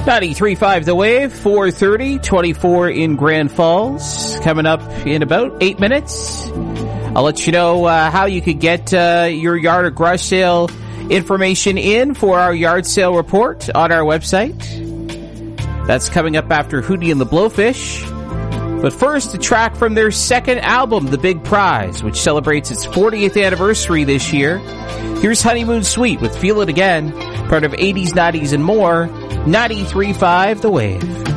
93.5 The Wave, 4:30, 24 in Grand Falls. Coming up in about 8 minutes. I'll let you know how you could get your yard or garage sale information in for our yard sale report on our website. That's coming up after Hootie and the Blowfish. But first, a track from their second album, The Big Prize, which celebrates its 40th anniversary this year. Here's Honeymoon Suite with Feel It Again, part of 80s, 90s, and more. 93.5 The Wave.